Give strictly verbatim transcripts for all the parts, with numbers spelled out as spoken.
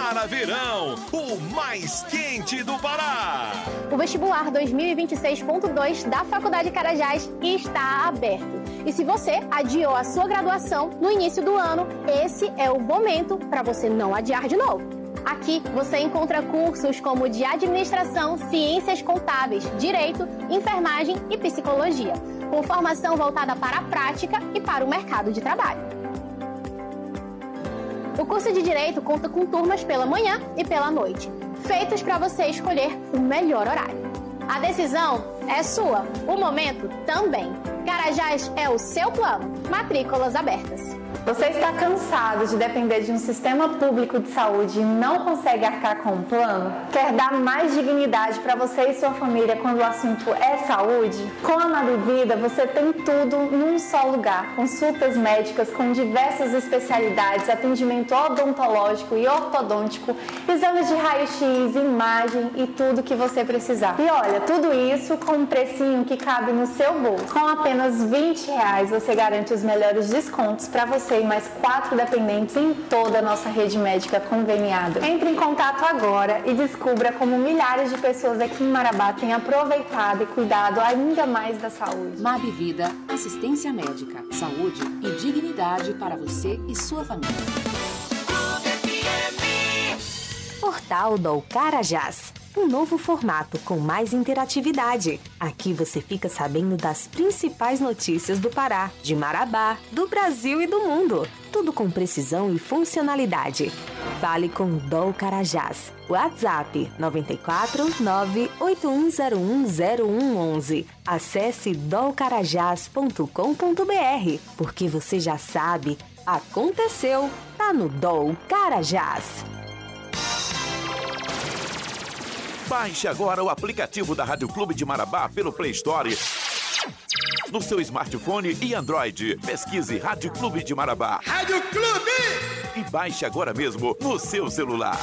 Maraverão, o mais quente do Pará. O vestibular dois mil e vinte e seis ponto dois da Faculdade Carajás está aberto. E se você adiou a sua graduação no início do ano, esse é o momento para você não adiar de novo. Aqui você encontra cursos como de administração, ciências contábeis, direito, enfermagem e psicologia, com formação voltada para a prática e para o mercado de trabalho. O curso de Direito conta com turmas pela manhã e pela noite, feitos para você escolher o melhor horário. A decisão é sua, o momento também. Carajás é o seu plano. Matrículas abertas. Você está cansado de depender de um sistema público de saúde e não consegue arcar com um plano? Quer dar mais dignidade para você e sua família quando o assunto é saúde? Com a Mabivida você tem tudo num só lugar. Consultas médicas com diversas especialidades, atendimento odontológico e ortodôntico, exames de raio-x, imagem e tudo que você precisar. E olha, tudo isso com um precinho que cabe no seu bolso. Com apenas vinte reais você garante os melhores descontos para você e mais quatro dependentes em toda a nossa rede médica conveniada. Entre em contato agora e descubra como milhares de pessoas aqui em Marabá têm aproveitado e cuidado ainda mais da saúde. Mabivida, assistência médica, saúde e dignidade para você e sua família. Portal do Carajás. Um novo formato com mais interatividade. Aqui você fica sabendo das principais notícias do Pará, de Marabá, do Brasil e do mundo. Tudo com precisão e funcionalidade. Fale com o Dol Carajás. WhatsApp nove quatro nove oito um zero um zero um um um. Acesse dol carajás ponto com ponto b r, porque você já sabe, aconteceu, tá no Dol Carajás. Baixe agora o aplicativo da Rádio Clube de Marabá pelo Play Store no seu smartphone e Android. Pesquise Rádio Clube de Marabá. Rádio Clube! E baixe agora mesmo no seu celular.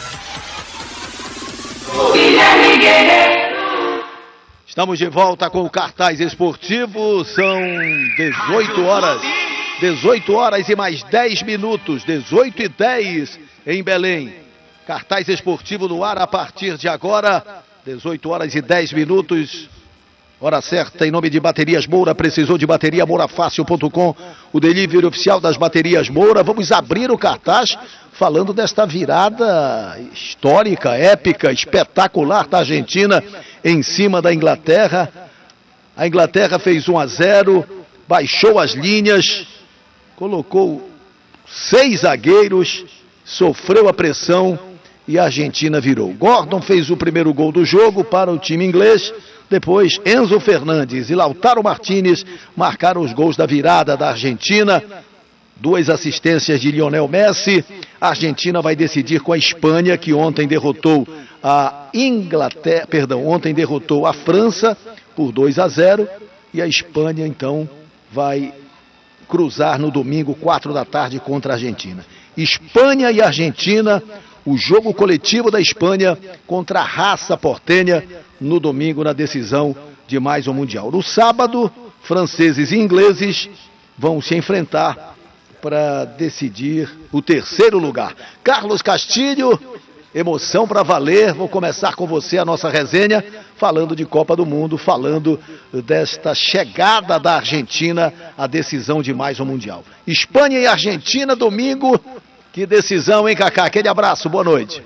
Estamos de volta com o Cartaz Esportivo. São dezoito horas. dezoito horas e mais dez minutos. dezoito e dez em Belém. Cartaz Esportivo no ar a partir de agora, dezoito horas e dez minutos, hora certa, em nome de Baterias Moura. Precisou de bateria? moura fácil ponto com, o delivery oficial das Baterias Moura. Vamos abrir o cartaz falando desta virada histórica, épica, espetacular da Argentina em cima da Inglaterra. A Inglaterra fez um a zero, baixou as linhas, colocou seis zagueiros, sofreu a pressão e a Argentina virou. Gordon fez o primeiro gol do jogo para o time inglês. Depois, Enzo Fernandes e Lautaro Martínez marcaram os gols da virada da Argentina. Duas assistências de Lionel Messi. A Argentina vai decidir com a Espanha, que ontem derrotou a Inglaterra, perdão, ontem derrotou a França por dois a zero. E a Espanha, então, vai cruzar no domingo, quatro da tarde, contra a Argentina. Espanha e Argentina, o jogo coletivo da Espanha contra a raça portenha no domingo na decisão de mais um Mundial. No sábado, franceses e ingleses vão se enfrentar para decidir o terceiro lugar. Carlos Castilho, emoção para valer. Vou começar com você a nossa resenha falando de Copa do Mundo, falando desta chegada da Argentina à decisão de mais um Mundial. Espanha e Argentina, domingo. Que decisão, hein, Cacá? Aquele abraço, boa noite.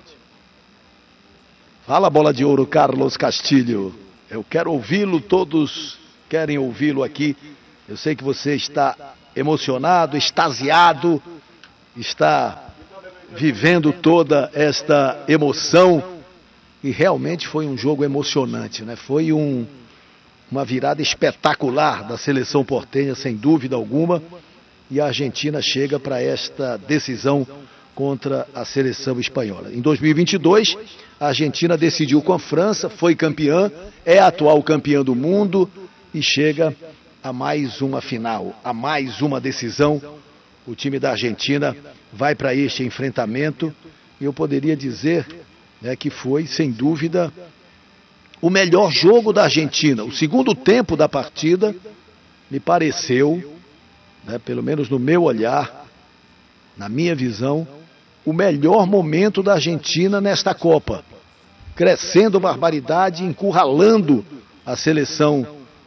Fala, bola de ouro, Carlos Castilho. Eu quero ouvi-lo, todos querem ouvi-lo aqui. Eu sei que você está emocionado, extasiado, está vivendo toda esta emoção. E realmente foi um jogo emocionante, né? Foi um, uma virada espetacular da seleção portenha, sem dúvida alguma. E a Argentina chega para esta decisão contra a seleção espanhola. Em dois mil e vinte e dois, a Argentina decidiu com a França, foi campeã, é a atual campeã do mundo e chega a mais uma final, a mais uma decisão. O time da Argentina vai para este enfrentamento e eu poderia dizer, né, que foi, sem dúvida, o melhor jogo da Argentina. O segundo tempo da partida me pareceu, né, pelo menos no meu olhar, na minha visão, o melhor momento da Argentina nesta Copa, crescendo barbaridade, encurralando a seleção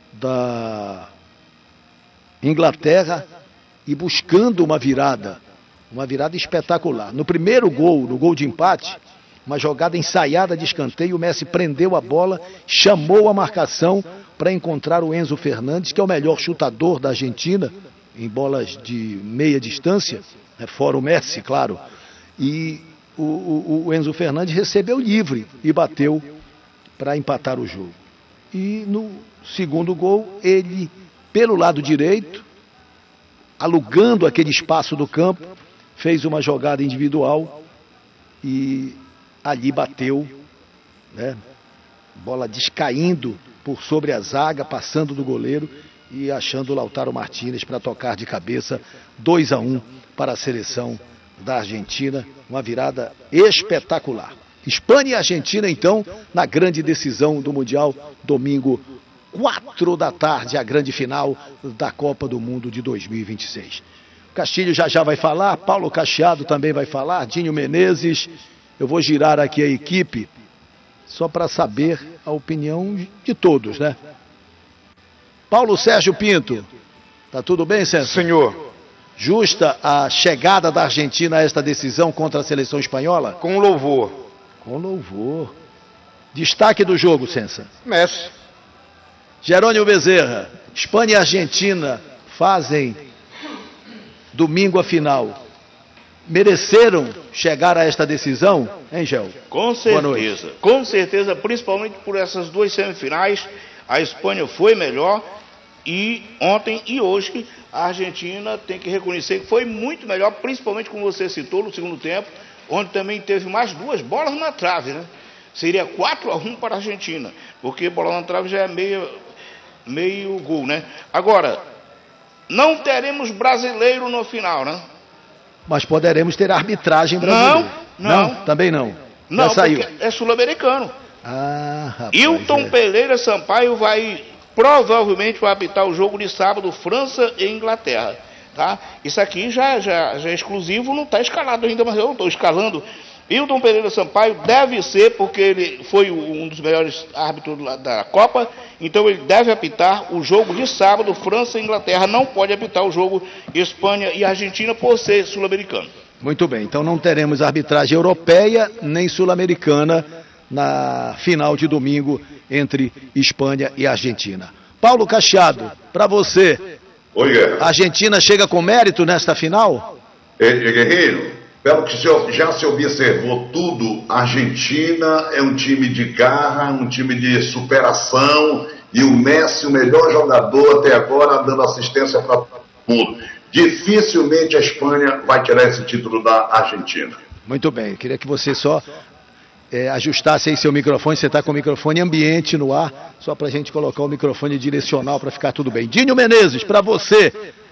da Inglaterra e buscando uma virada, uma virada espetacular. No primeiro gol, no gol de empate, uma jogada ensaiada de escanteio, o Messi prendeu a bola, chamou a marcação para encontrar o Enzo Fernandes, que é o melhor chutador da Argentina, em bolas de meia distância, né, fora o Messi, claro. E o, o, o Enzo Fernandes recebeu livre e bateu para empatar o jogo. E no segundo gol, ele, pelo lado direito, alugando aquele espaço do campo, fez uma jogada individual e ali bateu, né? Bola descaindo por sobre a zaga, passando do goleiro e achando o Lautaro Martínez para tocar de cabeça. Dois a um para a seleção da Argentina, uma virada espetacular. Espanha e Argentina, então, na grande decisão do Mundial, domingo, quatro da tarde, a grande final da Copa do Mundo de dois mil e vinte e seis. Castilho já já vai falar, Paulo Cacheado também vai falar, Dinho Menezes. Eu vou girar aqui a equipe só para saber a opinião de todos, né? Paulo Sérgio Pinto, tá tudo bem, César? Senhor. Justa a chegada da Argentina a esta decisão contra a seleção espanhola? Com louvor. Com louvor. Destaque do jogo, Sensa. Messi. Jerônimo Bezerra, Espanha e Argentina fazem domingo a final. Mereceram chegar a esta decisão, hein, Gel? Com certeza, com certeza, principalmente por essas duas semifinais, a Espanha foi melhor e ontem e hoje a Argentina tem que reconhecer que foi muito melhor, principalmente como você citou no segundo tempo, onde também teve mais duas bolas na trave, né? Seria quatro a um para a Argentina, porque bola na trave já é meio, meio gol, né? Agora, não teremos brasileiro no final, né? Mas poderemos ter arbitragem brasileira. Não, não. Não, também não. Não, já saiu. É sul-americano. Ah, rapaz. Hilton é. Pereira Sampaio vai, provavelmente, vai apitar o jogo de sábado, França e Inglaterra. Tá? Isso aqui já, já, já é exclusivo, não está escalado ainda, mas eu estou escalando. Hilton Pereira Sampaio deve ser, porque ele foi um dos melhores árbitros da Copa, então ele deve apitar o jogo de sábado, França e Inglaterra. Não pode apitar o jogo Espanha e Argentina por ser sul-americano. Muito bem, então não teremos arbitragem europeia nem sul-americana na final de domingo entre Espanha e Argentina. Paulo Cacheado, para você, Oi, a Argentina chega com mérito nesta final? É, é, Guerreiro, pelo que já se observou tudo, a Argentina é um time de garra, um time de superação, e o Messi, o melhor jogador até agora, dando assistência para todo mundo. Dificilmente a Espanha vai tirar esse título da Argentina. Muito bem, queria que você só é, ajustasse aí seu microfone, você está com o microfone ambiente no ar, só para a gente colocar o microfone direcional para ficar tudo bem. Dinho Menezes, para você,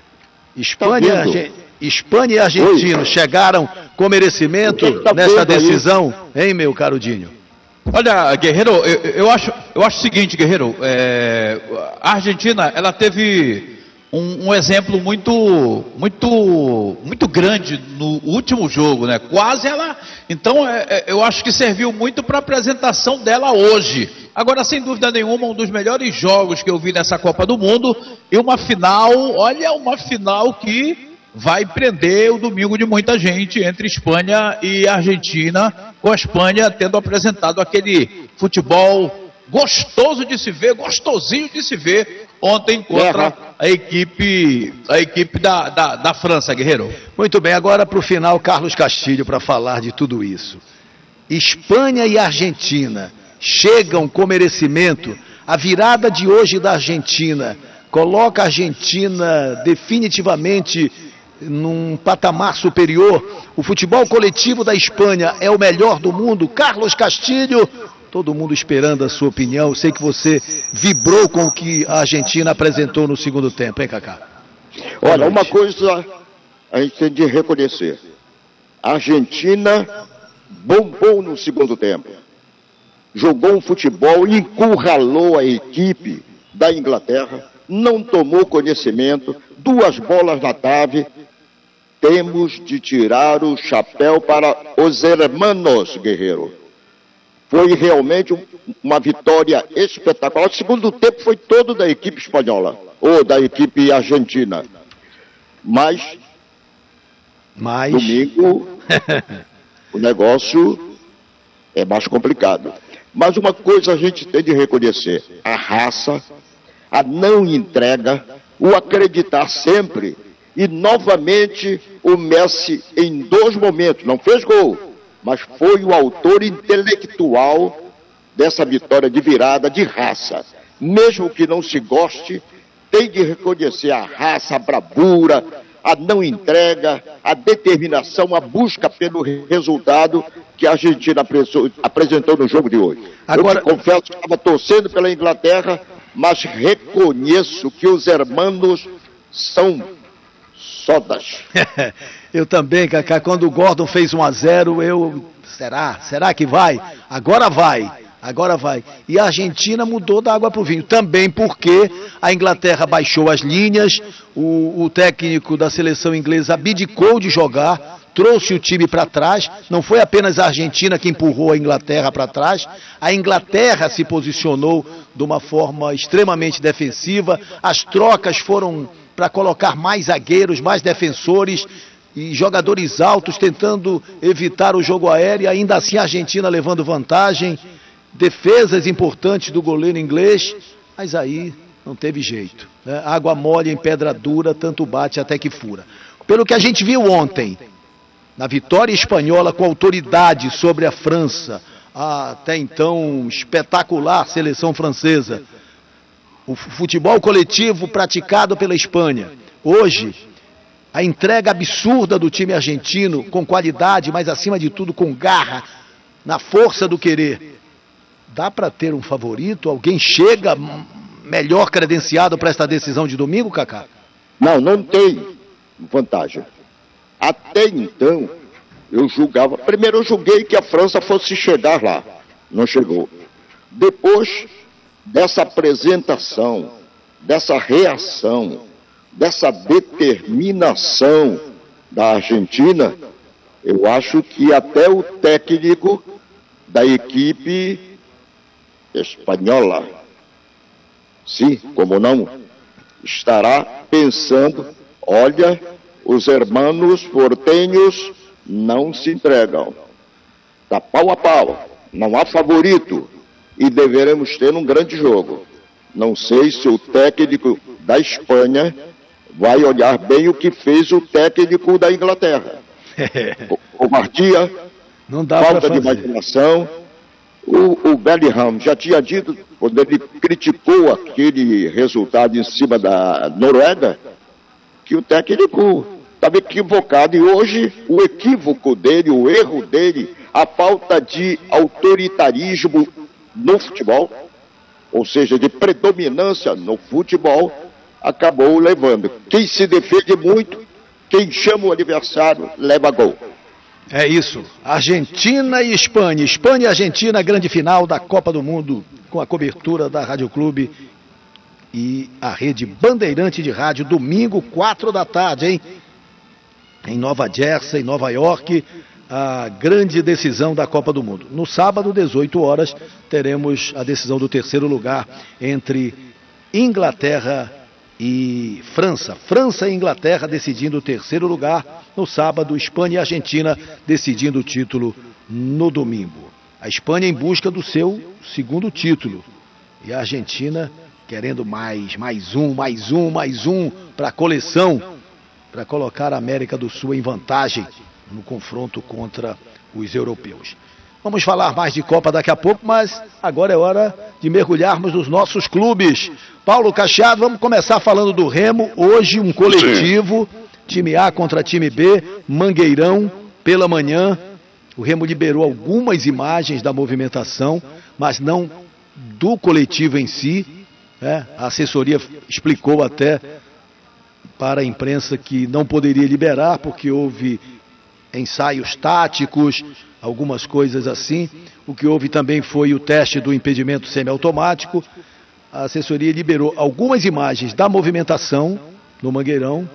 Espanha, tá Espanha e Argentina Oi. chegaram com merecimento tá nesta decisão, aí? Hein, meu caro Dinho? Olha, Guerreiro, eu, eu, acho, eu acho o seguinte, Guerreiro, é, a Argentina, ela teve um, um exemplo muito, muito, muito grande no último jogo, né? Quase ela, então é, é, eu acho que serviu muito para a apresentação dela hoje. Agora, sem dúvida nenhuma, um dos melhores jogos que eu vi nessa Copa do Mundo e uma final, olha, uma final que vai prender o domingo de muita gente entre Espanha e Argentina, com a Espanha tendo apresentado aquele futebol gostoso de se ver, gostosinho de se ver ontem contra a equipe, a equipe da, da, da França, Guerreiro. Muito bem, agora para o final, Carlos Castilho para falar de tudo isso. Espanha e Argentina chegam com merecimento. A virada de hoje da Argentina coloca a Argentina definitivamente num patamar superior. O futebol coletivo da Espanha é o melhor do mundo. Carlos Castilho, todo mundo esperando a sua opinião. Eu sei que você vibrou com o que a Argentina apresentou no segundo tempo, hein, Cacá? Olha, uma coisa a gente tem de reconhecer. A Argentina bombou no segundo tempo. Jogou um futebol, encurralou a equipe da Inglaterra, não tomou conhecimento, duas bolas na trave. temos de tirar o chapéu para os hermanos, Guerreiro. Foi realmente uma vitória espetacular. O segundo tempo foi todo da equipe espanhola, ou da equipe argentina. Mas, Mas... domingo, o negócio é mais complicado. Mas uma coisa a gente tem de reconhecer: a raça, a não entrega, o acreditar sempre. E novamente o Messi, em dois momentos, não fez gol, mas foi o autor intelectual dessa vitória de virada de raça. Mesmo que não se goste, tem de reconhecer a raça, a bravura, a não entrega, a determinação, a busca pelo resultado que a Argentina apresentou no jogo de hoje. Agora, eu te confesso que estava torcendo pela Inglaterra, mas reconheço que os hermanos são sodas. Eu também, Cacá, quando o Gordon fez um a zero, eu... Será? Será que vai? Agora vai. Agora vai. E a Argentina mudou da água para o vinho. Também porque a Inglaterra baixou as linhas, o, o técnico da seleção inglesa abdicou de jogar, trouxe o time para trás. Não foi apenas a Argentina que empurrou a Inglaterra para trás. A Inglaterra se posicionou de uma forma extremamente defensiva. As trocas foram para colocar mais zagueiros, mais defensores e jogadores altos tentando evitar o jogo aéreo. Ainda assim a Argentina levando vantagem. Defesas importantes do goleiro inglês, mas aí não teve jeito, né? Água mole em pedra dura, tanto bate até que fura. Pelo que a gente viu ontem, na vitória espanhola com autoridade sobre a França, a até então espetacular seleção francesa, o futebol coletivo praticado pela Espanha, hoje a entrega absurda do time argentino, com qualidade, mas acima de tudo com garra, na força do querer. Dá para ter um favorito? Alguém chega melhor credenciado para esta decisão de domingo, Cacá? Não, não tem vantagem. Até então, eu julgava... Primeiro eu julguei que a França fosse chegar lá. Não chegou. Depois dessa apresentação, dessa reação, dessa determinação da Argentina, eu acho que até o técnico da equipe espanhola, sim, como não, estará pensando: olha, os hermanos portenhos não se entregam, está pau a pau, não há favorito e deveremos ter um grande jogo. Não sei se o técnico da Espanha vai olhar bem o que fez o técnico da Inglaterra. Covardia, não dá falta de imaginação. O, o Bellingham já tinha dito, quando ele criticou aquele resultado em cima da Noruega, que o técnico estava equivocado. E hoje o equívoco dele, o erro dele, a falta de autoritarismo no futebol, ou seja, de predominância no futebol, acabou levando. Quem se defende muito, quem chama o adversário, leva gol. É isso, Argentina e Espanha, Espanha e Argentina, grande final da Copa do Mundo, com a cobertura da Rádio Clube e a rede Bandeirante de Rádio, domingo, quatro da tarde, hein? Em Nova Jersey, Nova York, a grande decisão da Copa do Mundo. No sábado, dezoito horas, teremos a decisão do terceiro lugar entre Inglaterra e França. França e Inglaterra decidindo o terceiro lugar no sábado, Espanha e Argentina decidindo o título no domingo. A Espanha em busca do seu segundo título e a Argentina querendo mais, mais um, mais um, mais um para a coleção, para colocar a América do Sul em vantagem no confronto contra os europeus. Vamos falar mais de Copa daqui a pouco, mas agora é hora de mergulharmos nos nossos clubes. Paulo Cacheado, vamos começar falando do Remo. Hoje um coletivo, time A contra time B, Mangueirão, pela manhã. O Remo liberou algumas imagens da movimentação, mas não do coletivo em si. Né? A assessoria explicou até para a imprensa que não poderia liberar, porque houve ensaios táticos, algumas coisas assim. O que houve também foi o teste do impedimento semiautomático. A assessoria liberou algumas imagens da movimentação no Mangueirão,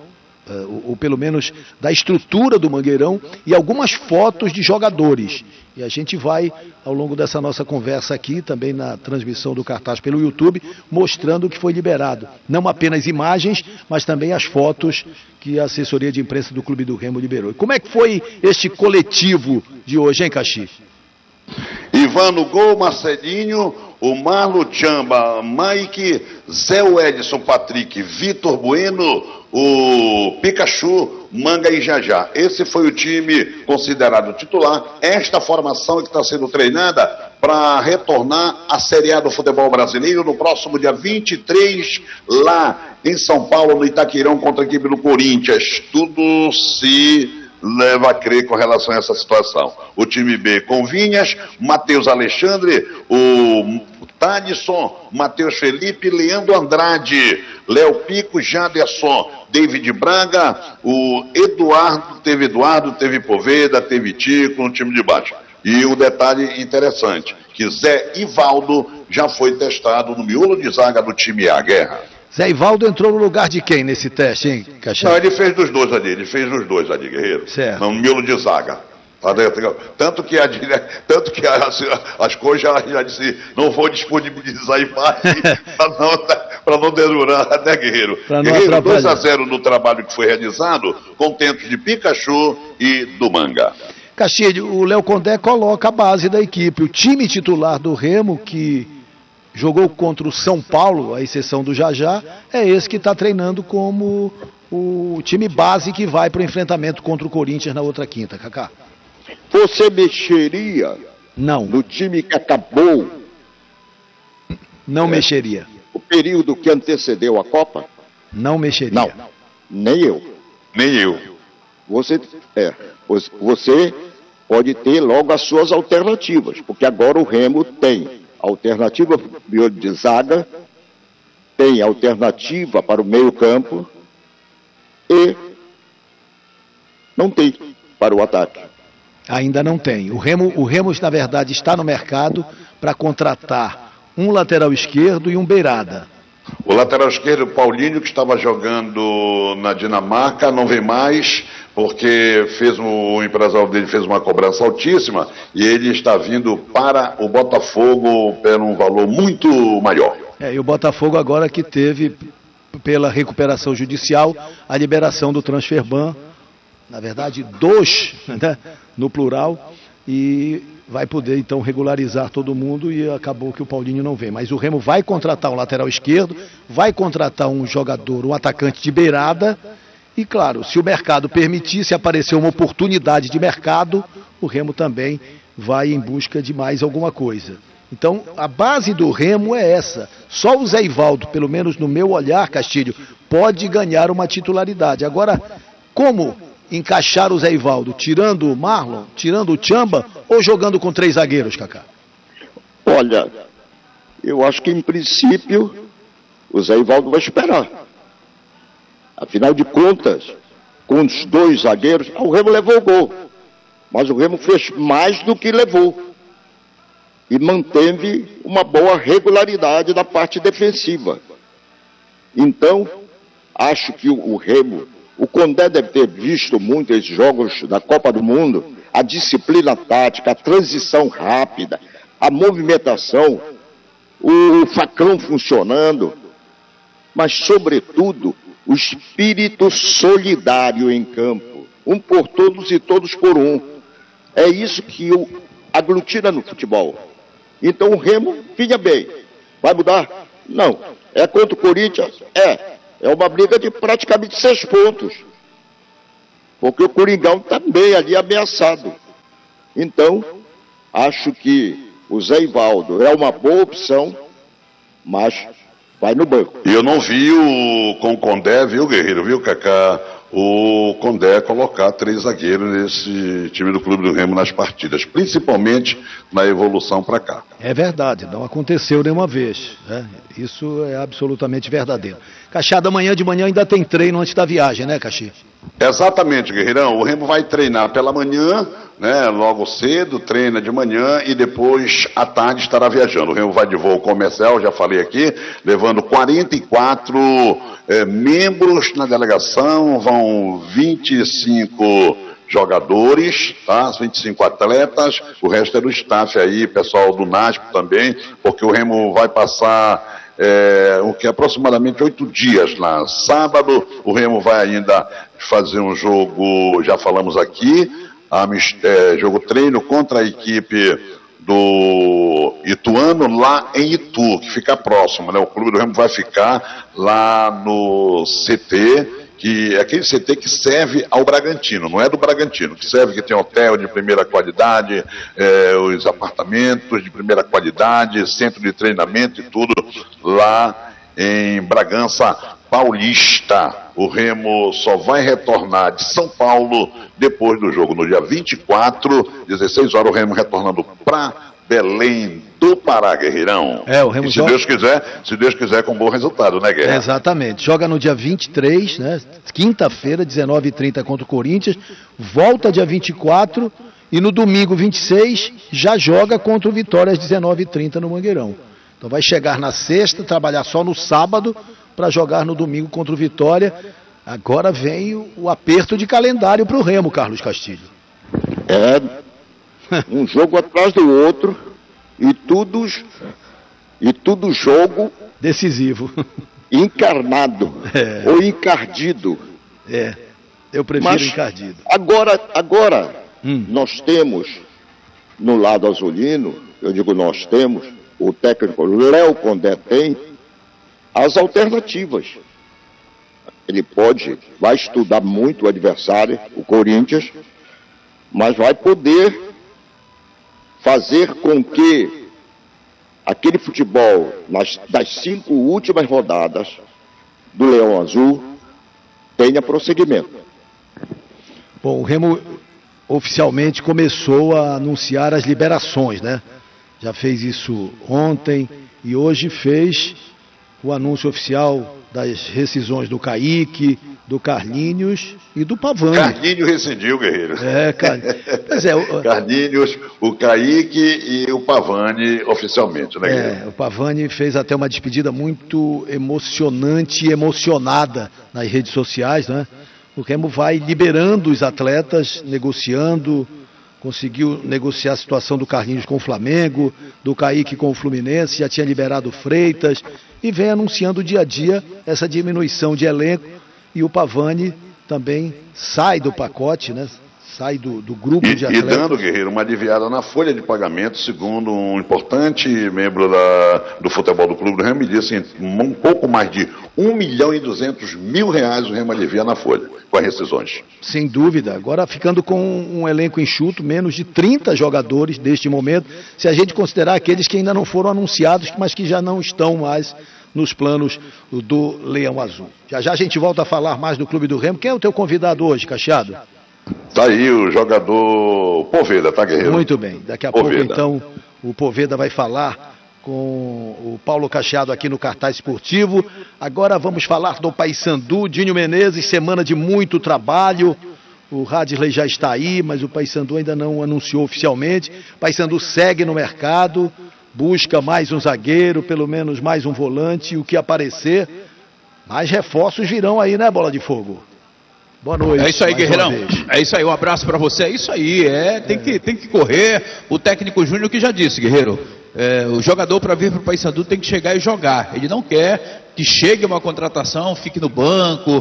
ou, ou pelo menos da estrutura do Mangueirão, e algumas fotos de jogadores. E a gente vai, ao longo dessa nossa conversa aqui, também na transmissão do cartaz pelo YouTube, mostrando o que foi liberado. Não apenas imagens, mas também as fotos que a assessoria de imprensa do Clube do Remo liberou. E como é que foi este coletivo de hoje, hein, Caxi? Ivan no gol, Marcelinho, o Marlo Chamba, Mike, Zé Edson, Patrick, Vitor Bueno, o Pikachu, Manga e Jajá. Esse foi o time considerado titular. Esta formação que está sendo treinada para retornar à Série A do futebol brasileiro no próximo dia vinte e três, lá em São Paulo, no Itaquerão, contra a equipe do Corinthians. Tudo se leva a crer com relação a essa situação. O time B com Vinhas, Matheus Alexandre, o Thalisson, Matheus Felipe, Leandro Andrade, Léo Pico, Jaderson, David Braga, o Eduardo, teve Eduardo, teve Poveda, teve Tico no time de baixo. E um detalhe interessante, que Zé Ivaldo já foi testado no miolo de zaga do time A, Guerra. Zé Ivaldo entrou no lugar de quem nesse teste, hein, Caixão? Não, ele fez dos dois ali, ele fez dos dois ali, Guerreiro. Certo. No miolo de zaga. Tanto que, a, tanto que as, as coisas já, já disse, não vou disponibilizar imagem para não, não dedurar, né, Guerreiro? Pra não Guerreiro, dois a zero no trabalho que foi realizado, com tempos de Pikachu e do Manga. Castilho, o Léo Condé coloca a base da equipe. O time titular do Remo, que jogou contra o São Paulo, à exceção do Jajá, é esse que está treinando como o time base que vai para o enfrentamento contra o Corinthians na outra quinta, Cacá. Você mexeria Não. no time que acabou? Não é, mexeria. O período que antecedeu a Copa? Não mexeria. Não, nem eu. Nem eu. Você, é, você pode ter logo as suas alternativas, porque agora o Remo tem alternativa de zaga, tem alternativa para o meio campo e não tem para o ataque. Ainda não tem. O Remo, o Remo na verdade, está no mercado para contratar um lateral esquerdo e um beirada. O lateral esquerdo, o Paulinho, que estava jogando na Dinamarca, não vem mais, porque fez um, o empresário dele fez uma cobrança altíssima e ele está vindo para o Botafogo por um valor muito maior. É, e o Botafogo agora que teve, pela recuperação judicial, a liberação do transferban, na verdade, dos, né, no plural, e vai poder então regularizar todo mundo, e acabou que o Paulinho não vem. Mas o Remo vai contratar um lateral esquerdo, vai contratar um jogador, um atacante de beirada, e claro, se o mercado permitir, se aparecer uma oportunidade de mercado, o Remo também vai em busca de mais alguma coisa. Então, a base do Remo é essa. Só o Zé Ivaldo, pelo menos no meu olhar, Castilho, pode ganhar uma titularidade. Agora, como encaixar o Zé Ivaldo? Tirando o Marlon, tirando o Chamba ou jogando com três zagueiros, Cacá? Olha, eu acho que em princípio o Zé Ivaldo vai esperar. Afinal de contas, com os dois zagueiros, o Remo levou o gol. Mas o Remo fez mais do que levou. E manteve uma boa regularidade da parte defensiva. Então, acho que o, o Remo, o Condé deve ter visto muito esses jogos da Copa do Mundo, a disciplina tática, a transição rápida, a movimentação, o, o facão funcionando, mas, sobretudo, o espírito solidário em campo, um por todos e todos por um. É isso que o aglutina no futebol. Então o Remo, vinha bem. Vai mudar? Não. É contra o Corinthians? É. É uma briga de praticamente seis pontos. Porque o Coringão também ali ameaçado. Então, acho que o Zé Ivaldo é uma boa opção, mas vai no banco. E eu não vi o, com o Condé, viu, Guerreiro, viu, Cacá? O Condé colocar três zagueiros nesse time do Clube do Remo nas partidas, principalmente na evolução para cá. É verdade, não aconteceu nenhuma vez, né? Isso é absolutamente verdadeiro. Caxiada, amanhã de manhã ainda tem treino antes da viagem, né, Caxi? Exatamente, Guerreirão. O Remo vai treinar pela manhã, né, logo cedo, treina de manhã e depois à tarde estará viajando. O Remo vai de voo comercial, já falei aqui, levando quarenta e quatro é, membros na delegação, vão vinte e cinco jogadores, tá? vinte e cinco atletas, o resto é do staff aí, pessoal do NASP também, porque o Remo vai passar é, o que é aproximadamente oito dias lá. Sábado, o Remo vai ainda fazer um jogo, já falamos aqui, é, jogo treino contra a equipe do Ituano lá em Itu, que fica próximo, né? O clube do Remo vai ficar lá no C T, que é aquele C T que serve ao Bragantino, não é do Bragantino, que serve, que tem hotel de primeira qualidade, é, os apartamentos de primeira qualidade, centro de treinamento e tudo lá em Bragança Paulista. O Remo só vai retornar de São Paulo depois do jogo, no dia vinte e quatro, dezesseis horas, o Remo retornando para Belém do Pará, Guerreirão. É, o Remo e se joga... Deus quiser, se Deus quiser, com bom resultado, né, Guerreiro? É, exatamente. Joga no dia vinte e três, né? Quinta-feira, dezenove e trinta contra o Corinthians. Volta dia vinte e quatro e no domingo vinte e seis já joga contra o Vitória às dezenove e trinta no Mangueirão. Então vai chegar na sexta, trabalhar só no sábado para jogar no domingo contra o Vitória. Agora vem o, o aperto de calendário para o Remo, Carlos Castilho. É, um jogo atrás do outro e tudo, e tudo jogo decisivo, encarnado é. ou encardido. É, eu prefiro Mas encardido. Agora, agora hum. nós temos no lado azulino, eu digo nós temos, o técnico Léo Condé tem as alternativas. Ele pode, vai estudar muito o adversário, o Corinthians, mas vai poder fazer com que aquele futebol nas, das cinco últimas rodadas do Leão Azul tenha prosseguimento. Bom, o Remo oficialmente começou a anunciar as liberações, né? Já fez isso ontem e hoje fez o anúncio oficial das rescisões do Kaique, do Carlinhos e do Pavani. Carlinhos rescindiu, Guerreiro. É, Car... pois é, o... Carlinhos, o Kaique e o Pavani oficialmente, né, Guerreiro? É, o Pavani fez até uma despedida muito emocionante e emocionada nas redes sociais, né? O Remo vai liberando os atletas, negociando, conseguiu negociar a situação do Carlinhos com o Flamengo, do Kaique com o Fluminense, já tinha liberado o Freitas, e vem anunciando dia a dia essa diminuição de elenco, e o Pavani também sai do pacote, né? Sai do, do grupo e, de atletas. E dando, Guerreiro, uma aliviada na folha de pagamento, segundo um importante membro da, do futebol do Clube do Remo, me disse um pouco mais de um milhão e duzentos mil reais o Remo alivia na folha, com as rescisões. Sem dúvida, agora ficando com um elenco enxuto, menos de trinta jogadores neste momento, se a gente considerar aqueles que ainda não foram anunciados, mas que já não estão mais nos planos do Leão Azul. Já já a gente volta a falar mais do Clube do Remo. Quem é o teu convidado hoje, Cacheado? Tá aí o jogador Poveda, tá, Guerreiro? Muito bem, daqui a Poveda. pouco então o Poveda vai falar com o Paulo Cacheado aqui no Cartaz Esportivo. Agora vamos falar do Paysandu, Dinho Menezes, semana de muito trabalho. O Radley já está aí, mas o Paysandu ainda não anunciou oficialmente. O Paysandu segue no mercado, busca mais um zagueiro, pelo menos mais um volante, e o que aparecer, mais reforços virão aí, né, Bola de Fogo? Boa noite. É isso aí, Guerreirão. É isso aí, um abraço pra você. É isso aí, é, tem, é. Que, tem que correr. O técnico Júnior que já disse, Guerreiro, é, o jogador para vir pro Paysandu tem que chegar e jogar. Ele não quer que chegue uma contratação, fique no banco,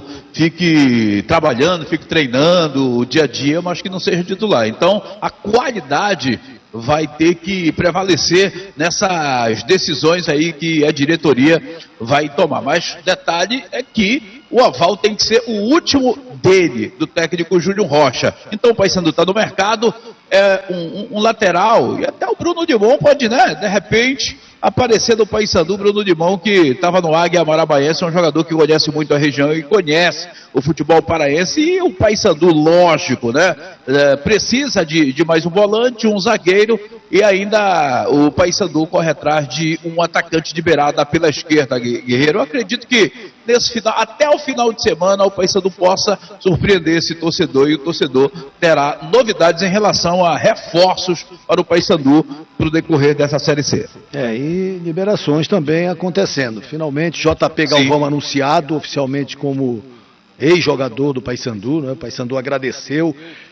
fique trabalhando, fique treinando o dia a dia, mas que não seja titular. Então, a qualidade vai ter que prevalecer nessas decisões aí que a diretoria vai tomar. Mas detalhe é que o aval tem que ser o último dele, do técnico Júnior Rocha. Então o Paysandu está no mercado, é um, um, um lateral, e até o Bruno Dimon pode, né, de repente, aparecer do Paysandu. Bruno Dimon, que estava no Águia Marabaense, é um jogador que conhece muito a região e conhece o futebol paraense, e o Paysandu, lógico, né, é, precisa de, de mais um volante, um zagueiro, E ainda o Paysandu corre atrás de um atacante de beirada pela esquerda, Guerreiro. Eu acredito que nesse final, até o final de semana, o Paysandu possa surpreender esse torcedor, e o torcedor terá novidades em relação a reforços para o Paysandu para o decorrer dessa Série C. É, e liberações também acontecendo. Finalmente, J P Galvão anunciado oficialmente como ex-jogador do Paysandu, né? O Paysandu agradeceu.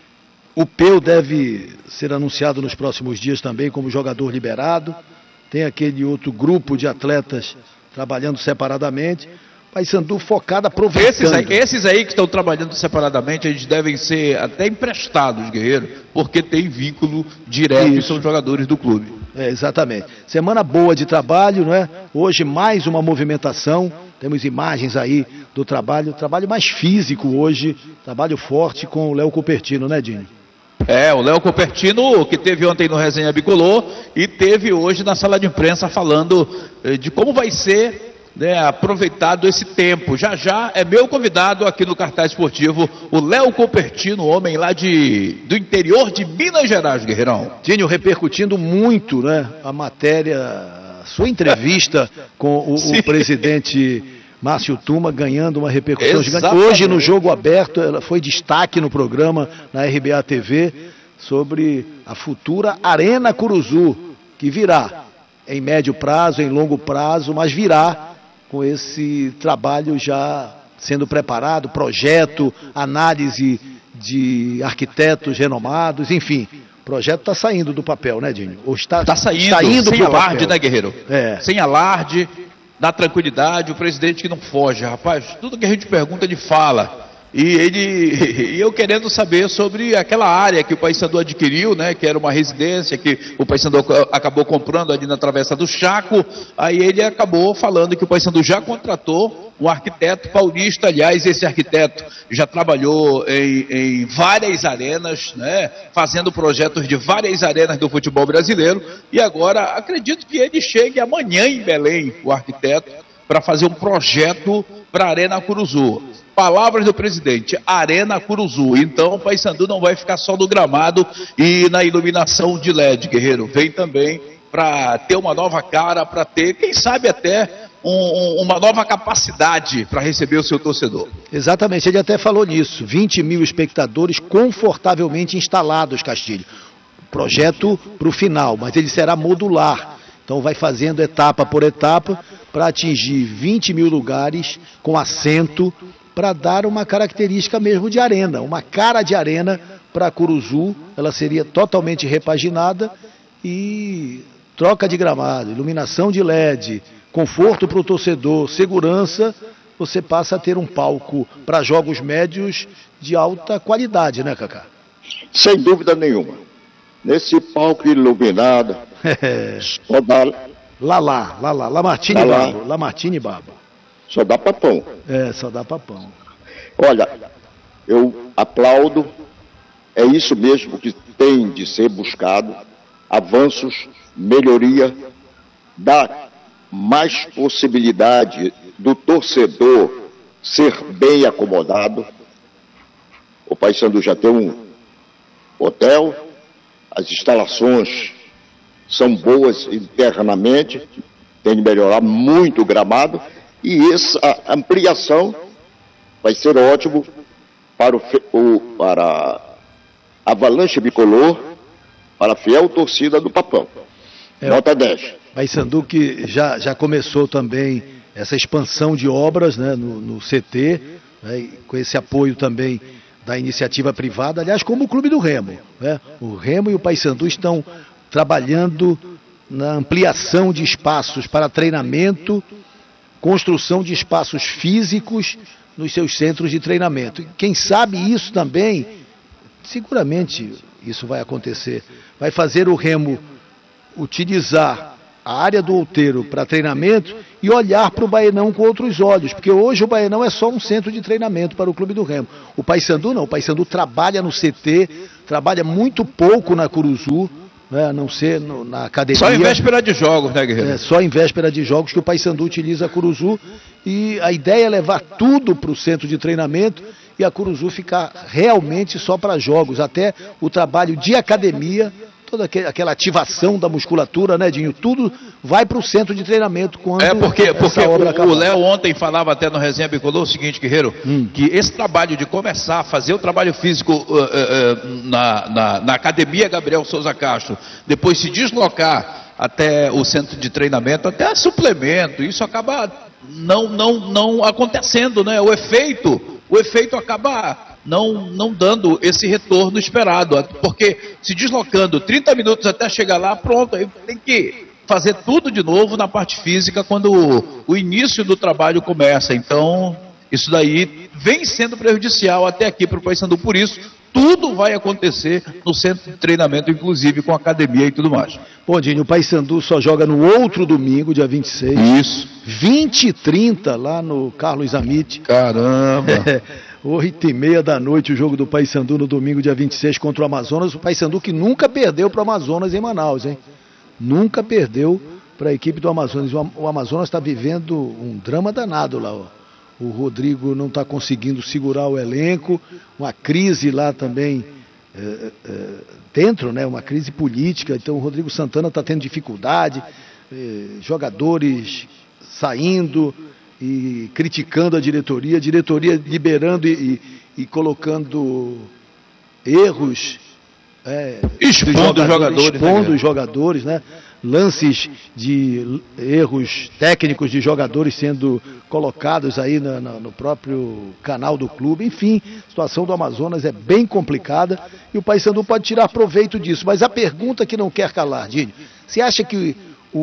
O Peu deve ser anunciado nos próximos dias também como jogador liberado. Tem aquele outro grupo de atletas trabalhando separadamente. Paysandu focado, aproveitando. Esses aí, esses aí que estão trabalhando separadamente, eles devem ser até emprestados, Guerreiro, porque tem vínculo direto e são jogadores do clube. É, exatamente. Semana boa de trabalho, não é? Hoje mais uma movimentação. Temos imagens aí do trabalho, trabalho mais físico hoje, trabalho forte com o Léo Cupertino, né, Dinho? É, o Léo Cupertino, que teve ontem no Resenha Bicolor e teve hoje na sala de imprensa falando eh, de como vai ser, né, aproveitado esse tempo. Já já é meu convidado aqui no Cartaz Esportivo, o Léo Cupertino, homem lá de, do interior de Minas Gerais, Guerreirão. Dinho, repercutindo muito, né, a matéria, a sua entrevista com o, o presidente Márcio Tuma, ganhando uma repercussão Exatamente. gigante. Hoje, no Jogo Aberto, ela foi destaque no programa, na R B A T V, sobre a futura Arena Curuzu, que virá em médio prazo, em longo prazo, mas virá com esse trabalho já sendo preparado, projeto, análise de arquitetos renomados, enfim. O projeto está saindo do papel, né, Dinho? Ou está, está saindo, está indo sem alarde, papel. né, Guerreiro? É. Sem alarde, na tranquilidade, o presidente que não foge, rapaz, tudo que a gente pergunta ele fala. E ele, e eu querendo saber sobre aquela área que o Paysandu adquiriu, né, que era uma residência que o Paysandu acabou comprando ali na Travessa do Chaco. Aí ele acabou falando que o Paysandu já contratou um arquiteto paulista. Aliás, esse arquiteto já trabalhou em, em várias arenas, né, fazendo projetos de várias arenas do futebol brasileiro. E agora acredito que ele chegue amanhã em Belém, o arquiteto, para fazer um projeto para a Arena Curuzu. Palavras do presidente, Arena Curuzu. Então o Paysandu não vai ficar só no gramado e na iluminação de L E D, Guerreiro. Vem também para ter uma nova cara, para ter, quem sabe até um, um, uma nova capacidade para receber o seu torcedor. Exatamente, ele até falou nisso. vinte mil espectadores confortavelmente instalados, Castilho. Projeto para o final, mas ele será modular. Então vai fazendo etapa por etapa para atingir vinte mil lugares com assento, para dar uma característica mesmo de arena, uma cara de arena para a Curuzu. Ela seria totalmente repaginada e troca de gramado, iluminação de L E D, conforto para o torcedor, segurança. Você passa a ter um palco para jogos médios de alta qualidade, né, Cacá? Sem dúvida nenhuma. Nesse palco iluminado, É. só dá... Lá, lá, lá, lá, Lamartine Lá, lá. Babo, Lamartine Babo. Só dá papão. É, só dá papão. Olha, eu aplaudo, é isso mesmo que tem de ser buscado, avanços, melhoria, dar mais possibilidade do torcedor ser bem acomodado. O Paysandu já tem um hotel, as instalações são boas internamente, tem de melhorar muito o gramado, e essa ampliação vai ser ótimo para, o, o, para a Avalanche Bicolor, para a fiel torcida do Papão. É, Nota dez. Paysandu que já, já começou também essa expansão de obras, né, no, no C T, né, com esse apoio também da iniciativa privada, aliás, como o Clube do Remo. Né? O Remo e o Paysandu estão trabalhando na ampliação de espaços para treinamento, construção de espaços físicos nos seus centros de treinamento. E quem sabe isso também, seguramente isso vai acontecer, vai fazer o Remo utilizar a área do Outeiro para treinamento e olhar para o Baenão com outros olhos, porque hoje o Baenão é só um centro de treinamento para o Clube do Remo. O Paysandu não, o Paysandu trabalha no C T, trabalha muito pouco na Curuzu, né, a não ser no, na academia. Só em véspera de jogos, né, Guerreiro? É, só em véspera de jogos que o Paysandu utiliza a Curuzu, e a ideia é levar tudo para o centro de treinamento e a Curuzu ficar realmente só para jogos, até o trabalho de academia toda aquela ativação da musculatura, né, Dinho? Tudo vai para o centro de treinamento quando É porque, porque o, o Léo ontem falava até no Resenha Bicolor o seguinte, Guerreiro, hum. que esse trabalho de começar a fazer o trabalho físico uh, uh, uh, na, na, na Academia Gabriel Souza Castro, depois se deslocar até o centro de treinamento, até suplemento, isso acaba não, não, não acontecendo, né? O efeito, o efeito acaba não, não dando esse retorno esperado, porque se deslocando trinta minutos até chegar lá, pronto, aí tem que fazer tudo de novo na parte física quando o, o início do trabalho começa. Então, isso daí vem sendo prejudicial até aqui para o Paysandu. Por isso, tudo vai acontecer no centro de treinamento, inclusive com academia e tudo mais. Bom, Dinho, o Paysandu só joga no outro domingo, dia vinte e seis. Isso. vinte e trinta, lá no Carlos Amit. Caramba! oito e meia da noite o jogo do Paysandu no domingo, dia vinte e seis, contra o Amazonas. O Paysandu que nunca perdeu para o Amazonas em Manaus, hein? Nunca perdeu para a equipe do Amazonas. O Amazonas está vivendo um drama danado lá, ó. O Rodrigo não está conseguindo segurar o elenco, uma crise lá também é, é, dentro, né? Uma crise política. Então o Rodrigo Santana está tendo dificuldade, é, jogadores saindo e criticando a diretoria, a diretoria liberando e, e, e colocando erros, é, expondo os jogadores, expondo né, os jogadores, né? Lances de erros técnicos de jogadores sendo colocados aí na, na, no próprio canal do clube. Enfim, a situação do Amazonas é bem complicada e o Paysandu pode tirar proveito disso. Mas a pergunta que não quer calar, Dinho, você acha que o,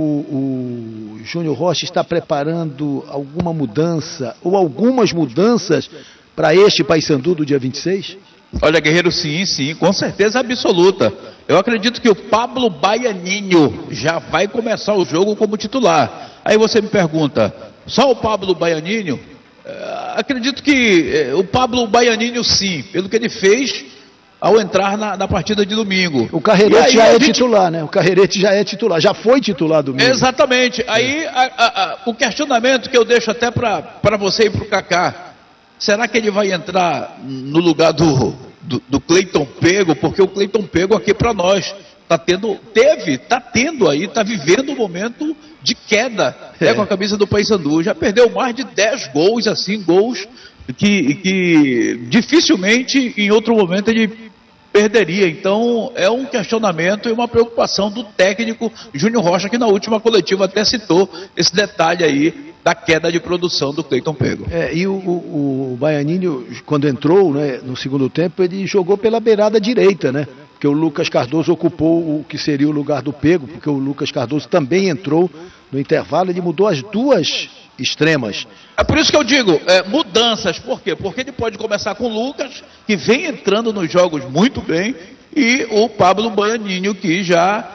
o Júnior Rocha está preparando alguma mudança ou algumas mudanças para este Paysandu do dia vinte e seis? Olha, Guerreiro, sim, sim, com certeza absoluta. Eu acredito que o Pablo Baianinho já vai começar o jogo como titular. Aí você me pergunta, só o Pablo Baianinho? Uh, acredito que uh, o Pablo Baianinho, sim, pelo que ele fez ao entrar na, na partida de domingo. O Carreirete já é gente... titular, né? O Carreirete já é titular, já foi titular domingo. Exatamente. Aí a, a, a, o questionamento que eu deixo até para você e para o Kaká, será que ele vai entrar no lugar do, do, do Cleiton Pego? Porque o Cleiton Pego aqui para nós tá tendo, teve, está tendo aí, está vivendo um momento de queda, é. né, com a camisa do Paysandu. Já perdeu mais de dez gols, assim, gols que, que dificilmente em outro momento ele perderia. Então é um questionamento e uma preocupação do técnico Júnior Rocha, que na última coletiva até citou esse detalhe aí da queda de produção do Cleiton Pego. É, e o, o, o Baianinho, quando entrou, né, no segundo tempo, ele jogou pela beirada direita, né? Porque o Lucas Cardoso ocupou o que seria o lugar do Pego, porque o Lucas Cardoso também entrou no intervalo, ele mudou as duas extremas. É por isso que eu digo, é, mudanças, por quê? Porque ele pode começar com o Lucas, que vem entrando nos jogos muito bem, e o Pablo Baianinho, que já...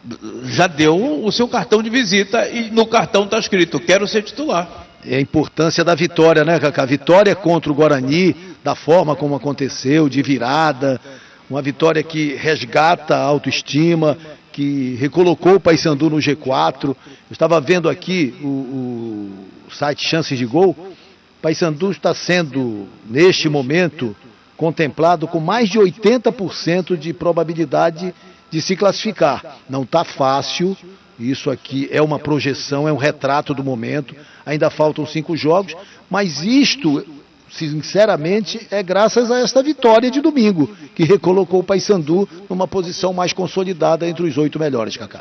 já deu o seu cartão de visita e no cartão está escrito, quero ser titular. É a importância da vitória, né, Cacá? Vitória contra o Guarani, da forma como aconteceu, de virada, uma vitória que resgata a autoestima, que recolocou o Paysandu no G quatro. Eu estava vendo aqui o, o site Chances de Gol. O Paysandu está sendo, neste momento, contemplado com mais de oitenta por cento de probabilidade de se classificar. Não está fácil, isso aqui é uma projeção, é um retrato do momento, ainda faltam cinco jogos, mas isto, sinceramente, é graças a esta vitória de domingo, que recolocou o Paysandu numa posição mais consolidada entre os oito melhores, Kaká.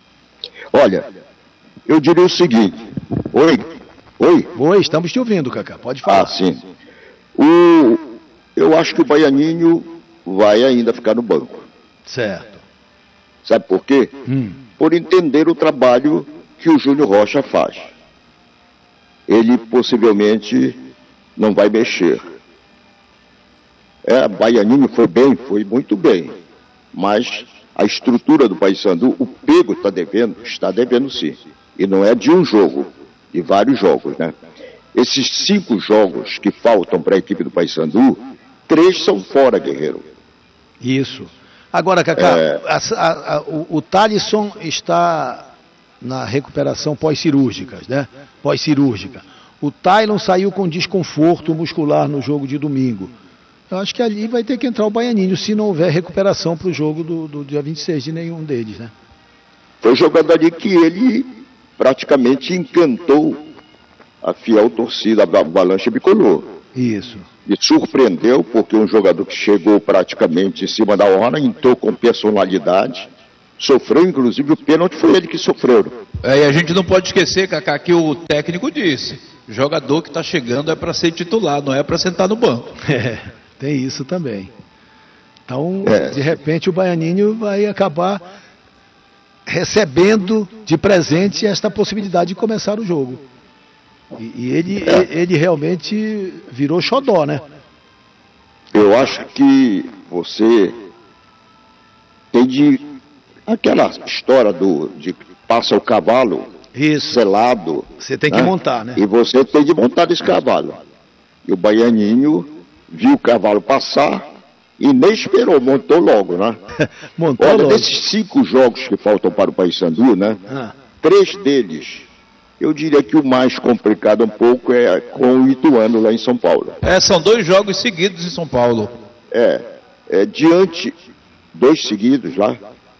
Olha, eu diria o seguinte, oi, oi. Oi, estamos te ouvindo, Kaká, pode falar. Ah, sim. O, eu acho que o Baianinho vai ainda ficar no banco. Certo. Sabe por quê? Hum. Por entender o trabalho que o Júnior Rocha faz. Ele possivelmente não vai mexer. É, Baianinho foi bem, foi muito bem. Mas a estrutura do Paysandu, o Pego está devendo, está devendo sim. E não é de um jogo, de vários jogos, né? Esses cinco jogos que faltam para a equipe do Paysandu, três são fora, Guerreiro. Isso. Agora, Kaká, É. a, a, a, o, o Thalisson está na recuperação pós-cirúrgica, né? Pós-cirúrgica. O Tylon saiu com desconforto muscular no jogo de domingo. Eu acho que ali vai ter que entrar o Baianinho, se não houver recuperação para o jogo do, do dia vinte e seis de nenhum deles, né? Foi jogando ali que ele praticamente encantou a fiel torcida da Avalanche Bicolor. Isso. E surpreendeu, porque um jogador que chegou praticamente em cima da hora, entrou com personalidade, sofreu, inclusive o pênalti foi ele que sofreu. É, e a gente não pode esquecer, Cacá, que o técnico disse, jogador que está chegando é para ser titular, não é para sentar no banco. É, tem isso também. Então, é. de repente, o Baianinho vai acabar recebendo de presente esta possibilidade de começar o jogo. E, e ele, é. ele realmente virou xodó, né? Eu acho que você tem de... aquela história do, de passa o cavalo Isso. selado. Você tem que né? montar, né? E você tem de montar esse cavalo. E o Baianinho viu o cavalo passar e nem esperou, montou logo, né? montou Olha, logo. desses cinco jogos que faltam para o Paysandu, né? Ah. Três deles, eu diria que o mais complicado um pouco é com o Ituano lá em São Paulo. É, são dois jogos seguidos em São Paulo. É, é diante, dois seguidos lá.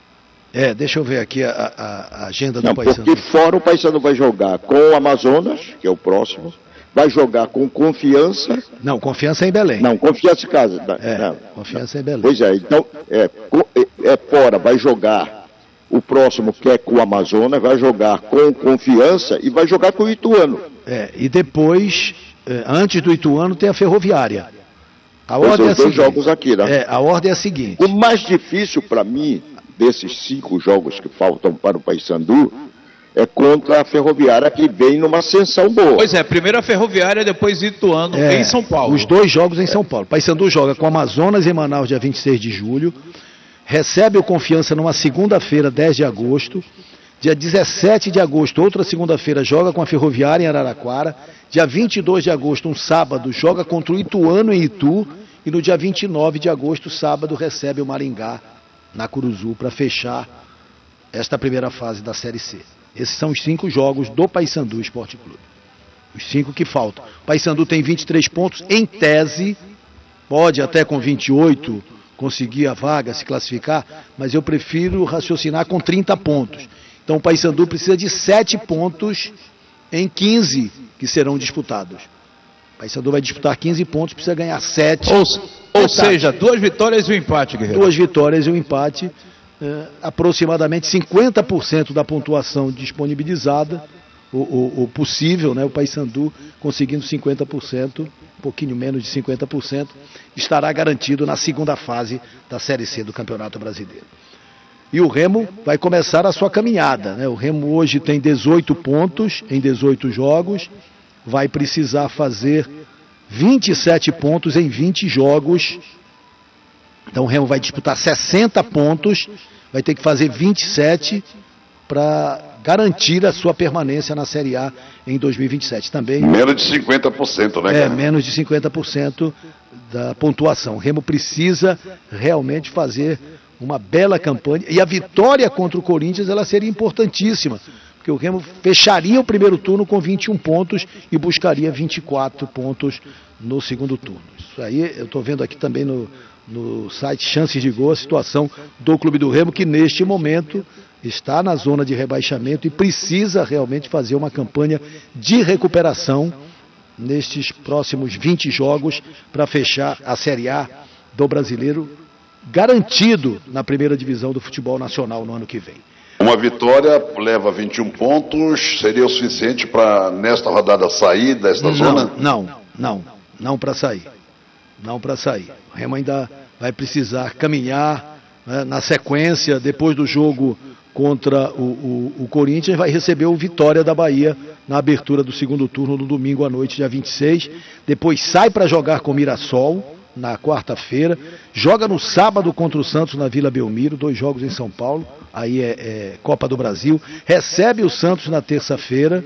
É, deixa eu ver aqui a, a, a agenda do Não, Paysandu. Porque fora o Paysandu vai jogar com o Amazonas, que é o próximo, vai jogar com Confiança. Não, Confiança é em Belém. Não, Confiança em casa. Não, é, não. Confiança é em Belém. Pois é, então, é, é fora, vai jogar o próximo que é com o Amazonas, vai jogar com Confiança e vai jogar com o Ituano. É, e depois, antes do Ituano, tem a Ferroviária. A pois ordem é a dois seguinte. jogos aqui, né? É, a ordem é a seguinte. O mais difícil para mim, desses cinco jogos que faltam para o Paysandu, é contra a Ferroviária, que vem numa ascensão boa. Pois é, primeiro a Ferroviária, depois Ituano, é, em São Paulo. Os dois jogos em São Paulo. Paysandu joga com Amazonas em Manaus, dia vinte e seis de julho. Recebe o Confiança numa segunda-feira, dez de agosto. Dia dezessete de agosto, outra segunda-feira, joga com a Ferroviária em Araraquara. Dia vinte e dois de agosto, um sábado, joga contra o Ituano em Itu. E no dia vinte e nove de agosto, sábado, recebe o Maringá na Curuzu para fechar esta primeira fase da Série C. Esses são os cinco jogos do Paysandu Esporte Clube. Os cinco que faltam. O Paysandu tem vinte e três pontos, em tese, pode até com vinte e oito conseguir a vaga, se classificar, mas eu prefiro raciocinar com trinta pontos. Então o Paysandu precisa de sete pontos em quinze que serão disputados. O Paysandu vai disputar quinze pontos, precisa ganhar sete. Ou, ou seja, duas vitórias e um empate, Guerreiro. Duas vitórias e um empate. É, aproximadamente cinquenta por cento da pontuação disponibilizada, o, o, o possível, né, o Paysandu conseguindo cinquenta por cento, um pouquinho menos de cinquenta por cento, estará garantido na segunda fase da Série C do Campeonato Brasileiro. E o Remo vai começar a sua caminhada, né? O Remo hoje tem dezoito pontos em dezoito jogos, vai precisar fazer vinte e sete pontos em vinte jogos. Então o Remo vai disputar sessenta pontos, vai ter que fazer vinte e sete para garantir a sua permanência na Série A em dois mil e vinte e sete. Também menos de cinquenta por cento, né, cara? É, menos de cinquenta por cento da pontuação. O Remo precisa realmente fazer uma bela campanha. E a vitória contra o Corinthians, ela seria importantíssima, porque o Remo fecharia o primeiro turno com vinte e um pontos e buscaria vinte e quatro pontos no segundo turno. Isso aí eu estou vendo aqui também no... no site Chances de Gol, a situação do Clube do Remo, que neste momento está na zona de rebaixamento e precisa realmente fazer uma campanha de recuperação nestes próximos vinte jogos para fechar a Série A do Brasileiro, garantido na primeira divisão do futebol nacional no ano que vem. Uma vitória leva vinte e um pontos, seria o suficiente para nesta rodada sair desta não, zona? Não, não, não para sair. Não para sair. O Remo ainda vai precisar caminhar, né, na sequência, depois do jogo contra o, o, o Corinthians, vai receber o Vitória da Bahia na abertura do segundo turno no domingo à noite, dia vinte e seis. Depois sai para jogar com o Mirassol na quarta-feira. Joga no sábado contra o Santos na Vila Belmiro, dois jogos em São Paulo. Aí é, é Copa do Brasil. Recebe o Santos na terça-feira.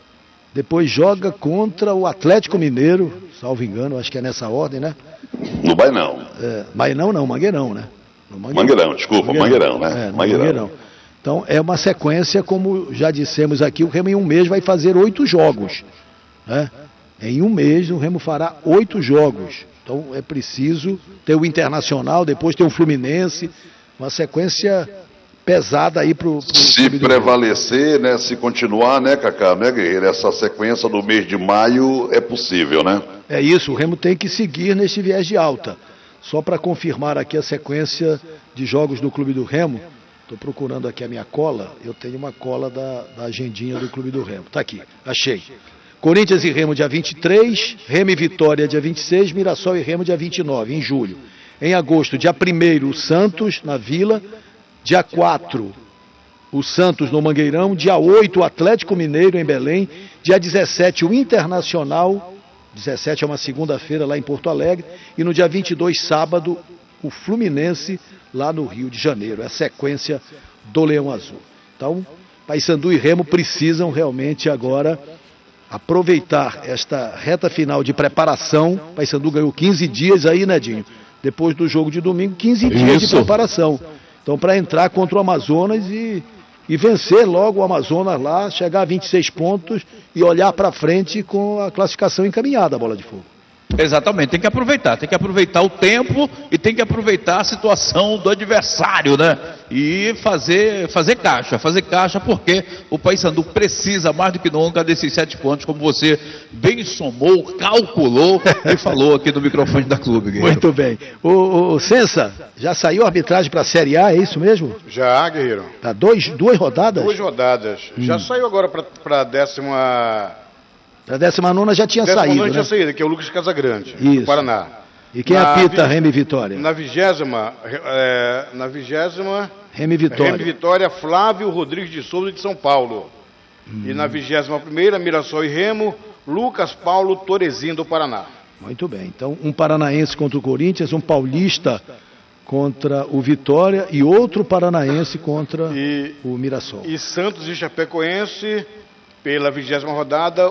Depois joga contra o Atlético Mineiro, salvo engano, acho que é nessa ordem, né? No Bainão. É, Bainão não, Mangueirão, né? No Mangueirão. Mangueirão, desculpa, Mangueirão, Mangueirão né? É, Mangueirão. Mangueirão. Então é uma sequência, como já dissemos aqui, o Remo em um mês vai fazer oito jogos, né? Em um mês o Remo fará oito jogos. Então é preciso ter o Internacional, depois ter o Fluminense, uma sequência pesada aí pro, pro se prevalecer, né, se continuar, né, Cacá, né, Guerreiro, essa sequência do mês de maio é possível, né? É isso, o Remo tem que seguir nesse viés de alta. Só para confirmar aqui a sequência de jogos do Clube do Remo, estou procurando aqui a minha cola, eu tenho uma cola da, da agendinha do Clube do Remo, tá aqui, achei. Corinthians e Remo dia vinte e três, Remo e Vitória dia vinte e seis, Mirassol e Remo dia vinte e nove, em julho. Em agosto, dia primeiro, o Santos na Vila. Dia quatro, o Santos no Mangueirão. Dia oito, o Atlético Mineiro em Belém. Dia dezessete, o Internacional. dezessete é uma segunda-feira lá em Porto Alegre. E no dia vinte e dois, sábado, o Fluminense lá no Rio de Janeiro. É a sequência do Leão Azul. Então, Paysandu e Remo precisam realmente agora aproveitar esta reta final de preparação. Paysandu ganhou quinze dias aí, né, Dinho? Depois do jogo de domingo, quinze dias de preparação. Então, para entrar contra o Amazonas e, e vencer logo o Amazonas lá, chegar a vinte e seis pontos e olhar para frente com a classificação encaminhada, a Bola de Fogo. Exatamente, tem que aproveitar, tem que aproveitar o tempo e tem que aproveitar a situação do adversário, né? E fazer, fazer caixa, fazer caixa porque o Paysandu precisa mais do que nunca desses sete pontos, como você bem somou, calculou e falou aqui no microfone da Clube. Guerreiro. Muito bem. O, o, o Sensa, já saiu a arbitragem para a Série A, é isso mesmo? Já, Guerreiro. Tá, dois, duas rodadas? Duas rodadas. Hum. Já saiu agora para a décima... A décima nona já tinha décima saído, nona né? tinha saído, que é o Lucas Casagrande, Isso. do Paraná. E quem na apita vi... Remo e Vitória? Na vigésima, é... na vigésima... Remo e Vitória. Remo e Vitória, Flávio Rodrigues de Souza de São Paulo. Hum. E na vigésima primeira, Mirassol e Remo, Lucas Paulo Torezinho do Paraná. Muito bem, então um paranaense contra o Corinthians, um paulista contra o Vitória e outro paranaense contra e... o Mirassol. E Santos e Chapecoense... Pela vigésima rodada,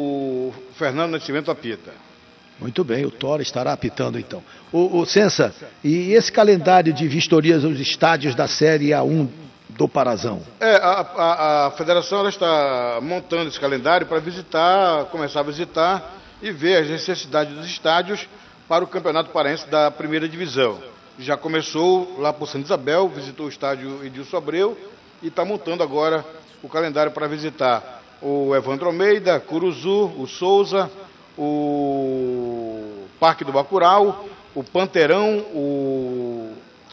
o Fernando Nascimento apita. Muito bem, o Tora estará apitando então. O, o Sensa, e esse calendário de vistorias aos estádios da Série A um do Parazão? É, a, a, a federação ela está montando esse calendário para visitar, começar a visitar e ver as necessidades dos estádios para o Campeonato Paraense da primeira divisão. Já começou lá por Santa Isabel, visitou o estádio Edilson Abreu e está montando agora o calendário para visitar o Evandro Almeida, Curuzu, o Souza, o Parque do Bacurau, o Panteirão, o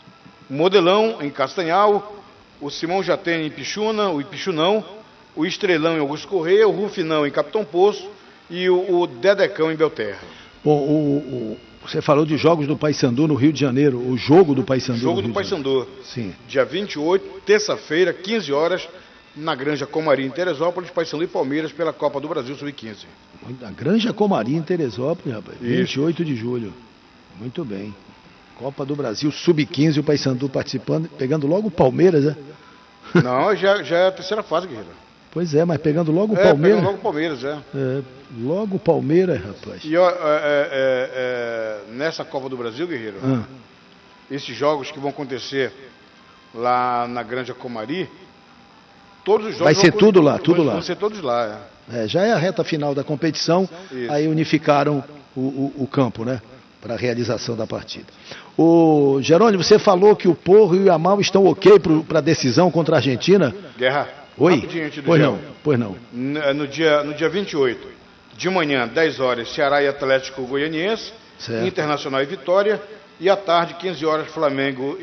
Modelão em Castanhal, o Simão Jatene em Pixuna, o Ipixunão, o Estrelão em Augusto Correia, o Rufinão em Capitão Poço e o, o Dedecão em Belterra. Bom, o, o, você falou de jogos do Paysandu no Rio de Janeiro, o jogo do Paysandu. Jogo do Paysandu. Sim. Dia vinte e oito, terça-feira, quinze horas, na Granja Comari, em Teresópolis, Paysandu e Palmeiras pela Copa do Brasil sub quinze. Na Granja Comari, em Teresópolis, rapaz. Isso. vinte e oito de julho. Muito bem. Copa do Brasil sub quinze, o Paysandu participando, pegando logo o Palmeiras, né? Não, já, já é a terceira fase, Guerreiro. Pois é, mas pegando logo o é, Palmeiras. Pegando logo o Palmeiras, é. é logo o Palmeiras, rapaz. E ó, é, é, é, nessa Copa do Brasil, Guerreiro, ah. esses jogos que vão acontecer lá na Granja Comari, todos os jogos vai ser vão, tudo lá, vão, tudo vão lá. Vão ser todos lá, é. é. Já é a reta final da competição, Isso. aí unificaram o, o, o campo, né? Para a realização da partida. O Jerônimo, você falou que o Porro e o Yamal estão ok para a decisão contra a Argentina? Guerra. Oi? Pois não, pois não. No dia, no dia vinte e oito, de manhã, dez horas, Ceará e Atlético Goianiense, certo. Internacional e Vitória, e à tarde, quinze horas, Flamengo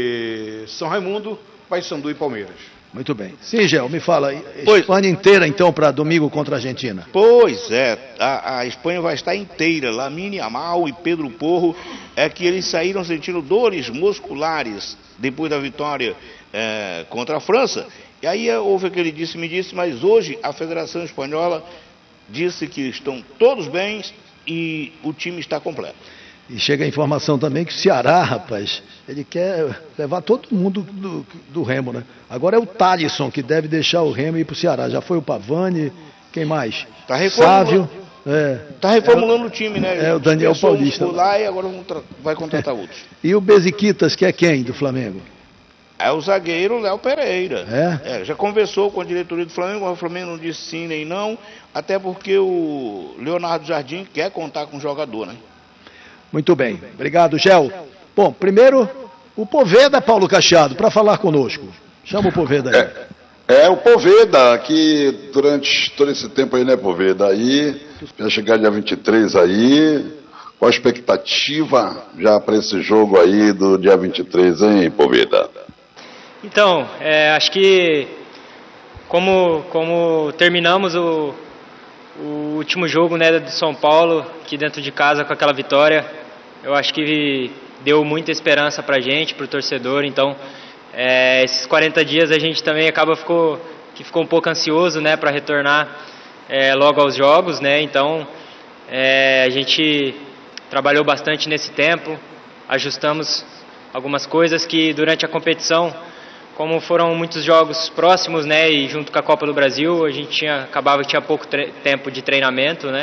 e São Raimundo, Paysandu e Palmeiras. Muito bem. Sim, Gel, me fala, pois, Espanha inteira então para domingo contra a Argentina? Pois é, a, a Espanha vai estar inteira, Lamine Yamal e Pedro Porro, é que eles saíram sentindo dores musculares depois da vitória é, contra a França, e aí houve aquele disse-me disse, mas hoje a Federação Espanhola disse que estão todos bem e o time está completo. E chega a informação também que o Ceará, rapaz, ele quer levar todo mundo do, do Remo, né? Agora é o Thalisson que deve deixar o Remo e ir pro Ceará. Já foi o Pavani, quem mais? Tá reformulando. Sávio. É, tá reformulando é, o time, né? É o Daniel Paulista. Lá e agora vai contratar outros. E o Beziquitas, que é quem do Flamengo? É o zagueiro Léo Pereira. É? É, já conversou com a diretoria do Flamengo, mas o Flamengo não disse sim nem não, até porque o Leonardo Jardim quer contar com o jogador, né? Muito bem. Obrigado, Gel. Bom, primeiro, o Poveda, Paulo Cacheado, para falar conosco. Chama o Poveda aí. É, é o Poveda, que durante todo esse tempo aí, né, Poveda? Aí, vai chegar dia vinte e três aí. Qual a expectativa já para esse jogo aí do dia vinte e três, hein, Poveda? Então, é, acho que como, como terminamos o, o último jogo, né, do São Paulo, aqui dentro de casa com aquela vitória, eu acho que deu muita esperança pra gente, pro torcedor. Então, é, esses quarenta dias a gente também acaba ficou, que ficou um pouco ansioso, né, para retornar é, logo aos jogos, né. Então, é, a gente trabalhou bastante nesse tempo, ajustamos algumas coisas que durante a competição, como foram muitos jogos próximos, né, e junto com a Copa do Brasil, a gente tinha, acabava que tinha pouco tempo de treinamento, né,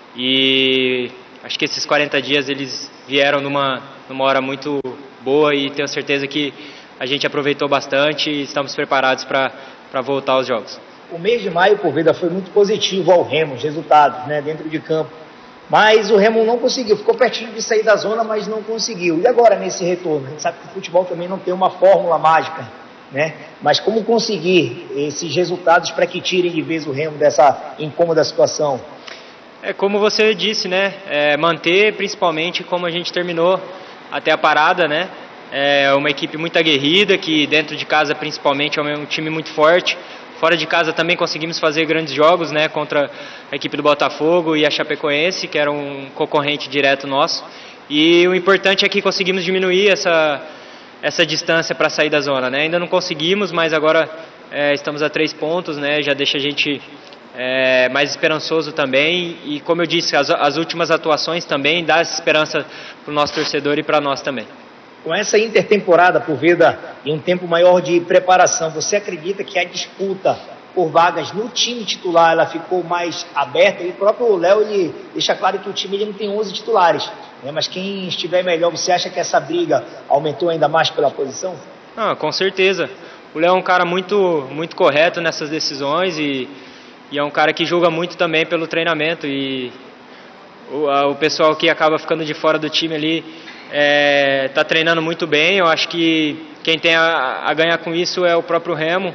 e acho que esses quarenta dias eles vieram numa, numa hora muito boa e tenho certeza que a gente aproveitou bastante e estamos preparados para para voltar aos jogos. O mês de maio, por vida, foi muito positivo ao Remo, os resultados, né, dentro de campo, mas o Remo não conseguiu, ficou pertinho de sair da zona, mas não conseguiu. E agora nesse retorno? A gente sabe que o futebol também não tem uma fórmula mágica, né? Mas como conseguir esses resultados para que tirem de vez o Remo dessa incômoda situação? É como você disse, né? É manter principalmente como a gente terminou até a parada, né? É uma equipe muito aguerrida, que dentro de casa principalmente é um time muito forte. Fora de casa também conseguimos fazer grandes jogos, né? Contra a equipe do Botafogo e a Chapecoense, que era um concorrente direto nosso. E o importante é que conseguimos diminuir essa essa distância para sair da zona, né? Ainda não conseguimos, mas agora é, estamos a três pontos, né? Já deixa a gente é, mais esperançoso também. E como eu disse, as, as últimas atuações também dá essa esperança para o nosso torcedor e para nós também. Com essa intertemporada, por vida, e um tempo maior de preparação, você acredita que a disputa por vagas no time titular ela ficou mais aberta? E o próprio Léo ele deixa claro que o time ele não tem onze titulares, né? Mas quem estiver melhor, você acha que essa briga aumentou ainda mais pela posição? Ah, com certeza. O Léo é um cara muito, muito correto nessas decisões e, e é um cara que julga muito também pelo treinamento. E o, a, o pessoal que acaba ficando de fora do time ali está é, treinando muito bem. Eu acho que quem tem a, a ganhar com isso é o próprio Remo.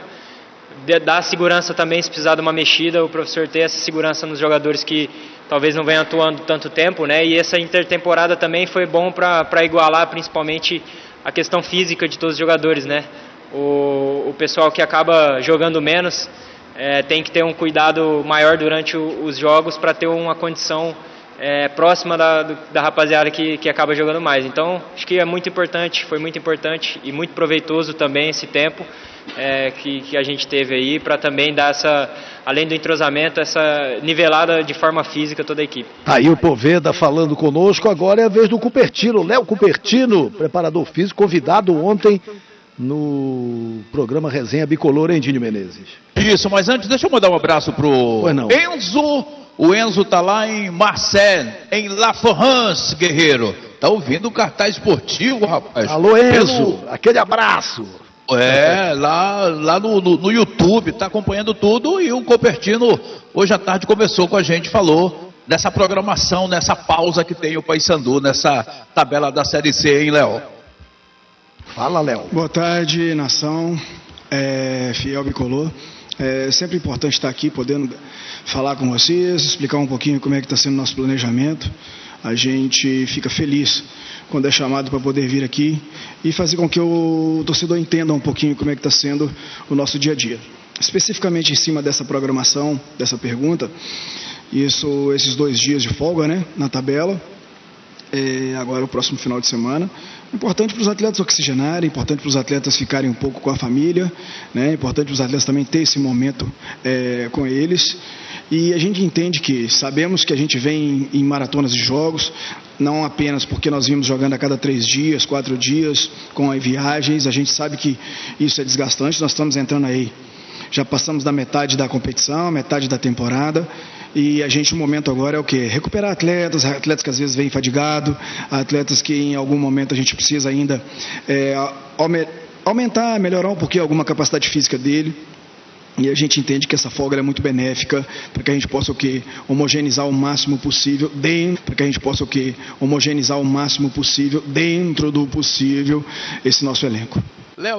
Dá segurança também, se precisar de uma mexida, o professor ter essa segurança nos jogadores que talvez não venham atuando tanto tempo, né? E essa intertemporada também foi bom para igualar principalmente a questão física de todos os jogadores, né? O, o pessoal que acaba jogando menos é, tem que ter um cuidado maior durante o, os jogos para ter uma condição é, próxima da, da rapaziada que, que acaba jogando mais. Então, acho que é muito importante, foi muito importante e muito proveitoso também esse tempo É, que, que a gente teve aí para também dar essa, além do entrosamento, essa nivelada de forma física toda a equipe. Aí o Poveda falando conosco, agora é a vez do Cupertino, Léo Cupertino, preparador físico, convidado ontem no programa Resenha Bicolor, hein, Dínio Menezes? Isso, mas antes deixa eu mandar um abraço pro Enzo, o Enzo tá lá em Marseille, em La France, guerreiro, tá ouvindo o cartaz esportivo, rapaz. Alô, Enzo, Pelo... aquele abraço. É, lá, lá no, no, no YouTube, está acompanhando tudo e o Cupertino hoje à tarde conversou com a gente, falou dessa programação, nessa pausa que tem o Paysandu, nessa tabela da Série C, hein, Léo? Fala, Léo. Boa tarde, nação, é, fiel bicolor. É sempre importante estar aqui, podendo falar com vocês, explicar um pouquinho como é que está sendo o nosso planejamento. A gente fica feliz quando é chamado para poder vir aqui e fazer com que o torcedor entenda um pouquinho como é que está sendo o nosso dia a dia. Especificamente em cima dessa programação, dessa pergunta, isso, esses dois dias de folga, né, na tabela, é, agora o próximo final de semana, importante para os atletas oxigenarem, importante para os atletas ficarem um pouco com a família, né, importante para os atletas também ter esse momento é, com eles. E a gente entende que, sabemos que a gente vem em maratonas de jogos, não apenas porque nós vimos jogando a cada três dias, quatro dias, com as viagens, a gente sabe que isso é desgastante, nós estamos entrando aí, já passamos da metade da competição, metade da temporada, e a gente, o momento agora é o quê? Recuperar atletas, atletas que às vezes vêm fadigados, atletas que em algum momento a gente precisa ainda é, aumentar, melhorar um pouquinho alguma capacidade física dele. E a gente entende que essa folga é muito benéfica para que a gente possa o quê? Homogeneizar o máximo possível dentro, para que a gente possa o quê? Homogeneizar o máximo possível dentro do possível esse nosso elenco.